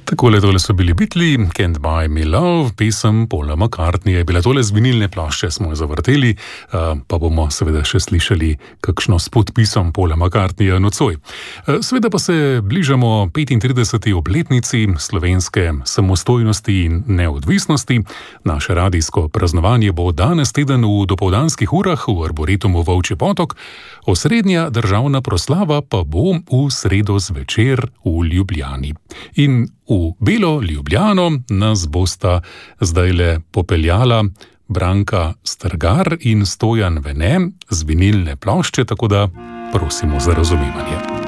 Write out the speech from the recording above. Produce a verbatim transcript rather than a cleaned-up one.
Takole tole so bili Beatli, Can't Buy Me Love, pesem Paula McCartneyja je bila tole z vinilne plošče, smo jo zavrteli, pa bomo seveda še slišali kakšno s podpisom Paula McCartneyja nocoj. Seveda pa se bližamo petintrideseti obletnici slovenske samostojnosti in neodvisnosti. Naše radijsko praznovanje bo danes teden v dopoldanskih urah v Arboretumu Volčji Potok, osrednja državna proslava pa bo v sredo zvečer v Ljubljani. In v Belo Ljubljano nas bosta zdajle popeljala Branka Strgar in Stojan Vene z vinilne plošče, tako da prosimo za razumevanje.